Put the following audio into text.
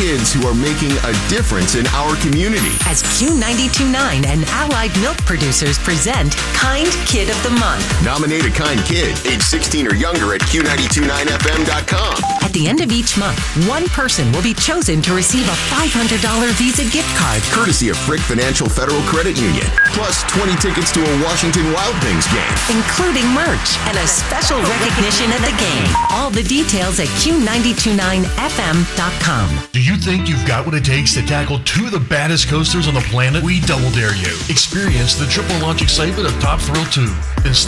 kids who are making a difference in our community. As Q92.9 and Allied Milk Producers present Kind Kid of the Month. Nominate a kind kid, age 16 or younger at Q929FM.com. At the end of each month, one person will be chosen to receive a $500 Visa gift card, Courtesy of Frick Financial Federal Credit Union. Plus 20 tickets to a Washington Wild Things game. including merch and a special recognition at the game. All the details at Q929FM.com. Do you think you've got what it takes to tackle two of the baddest coasters on the planet? We double dare you. Experience the triple launch excitement of Top Thrill 2.